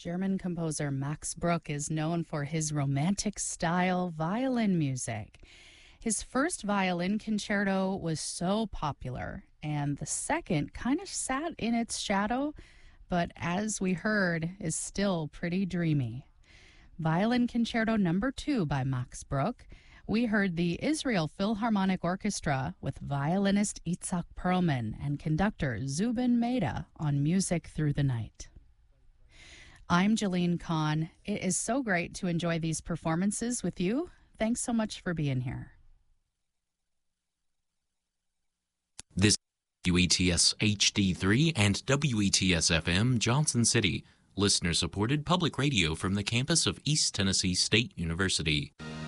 German composer Max Bruch is known for his romantic style violin music. His first violin concerto was so popular, and the second kind of sat in its shadow, but as we heard, is still pretty dreamy. Violin Concerto No. 2 by Max Bruch. We heard the Israel Philharmonic Orchestra with violinist Itzhak Perlman and conductor Zubin Mehta on Music Through the Night. I'm Jeline Kahn. It is so great to enjoy these performances with you. Thanks so much for being here. This is WETS HD3 and WETS FM Johnson City, listener-supported public radio from the campus of East Tennessee State University.